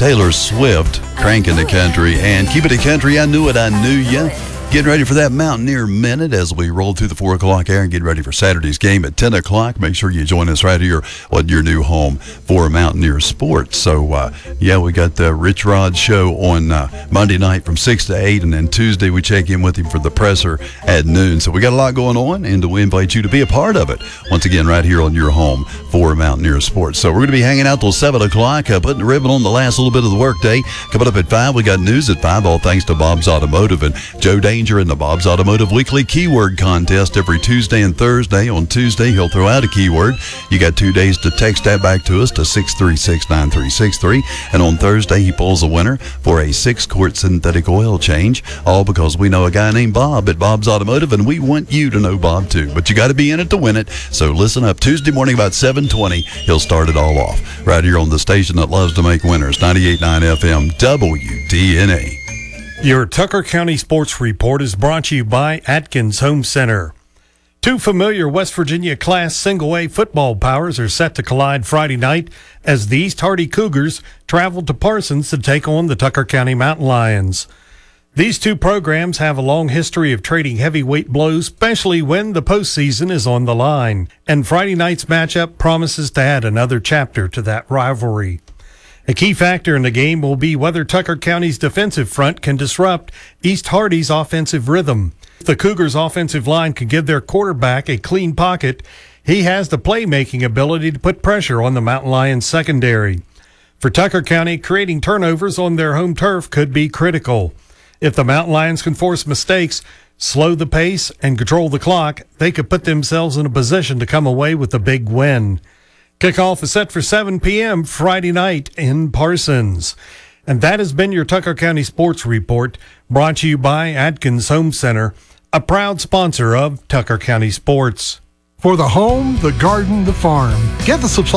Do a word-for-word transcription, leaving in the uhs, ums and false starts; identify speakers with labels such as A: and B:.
A: Taylor Swift, Cranking the Country, and Keep It the Country, I Knew It, I Knew Ya. Getting ready for that Mountaineer Minute as we roll through the four o'clock hour and get ready for Saturday's game at ten o'clock. Make sure you join us right here on your new home for Mountaineer Sports. So, uh, yeah, we got the Rich Rod show on uh, Monday night from six to eight, and then Tuesday we check in with him for the presser at noon. So we got a lot going on, and we invite you to be a part of it. Once again, right here on your home for Mountaineer Sports. So we're going to be hanging out till seven o'clock, uh, putting the ribbon on the last little bit of the workday. Coming up at five, we got news at five, all thanks to Bob's Automotive and Joe Danger in the Bob's Automotive Weekly Keyword Contest every Tuesday and Thursday. On Tuesday, he'll throw out a keyword. You got two days to text that back to us to six three six, nine three six three. And on Thursday, he pulls a winner for a six-quart synthetic oil change, all because we know a guy named Bob at Bob's Automotive, and we want you to know Bob too. But you got to be in it to win it, so listen up. Tuesday morning about seven twenty, he'll start it all off right here on the station that loves to make winners, ninety-eight point nine F M W D N A.
B: Your Tucker County Sports Report is brought to you by Atkins Home Center. Two familiar West Virginia Class Single A football powers are set to collide Friday night as the East Hardy Cougars travel to Parsons to take on the Tucker County Mountain Lions. These two programs have a long history of trading heavyweight blows, especially when the postseason is on the line. And Friday night's matchup promises to add another chapter to that rivalry. A key factor in the game will be whether Tucker County's defensive front can disrupt East Hardy's offensive rhythm. If the Cougars' offensive line can give their quarterback a clean pocket, he has the playmaking ability to put pressure on the Mountain Lions secondary. For Tucker County, creating turnovers on their home turf could be critical. If the Mountain Lions can force mistakes, slow the pace, and control the clock, they could put themselves in a position to come away with a big win. Kickoff is set for seven p.m. Friday night in Parsons. And that has been your Tucker County Sports Report, brought to you by Atkins Home Center, a proud sponsor of Tucker County Sports.
C: For the home, the garden, the farm, get the supply.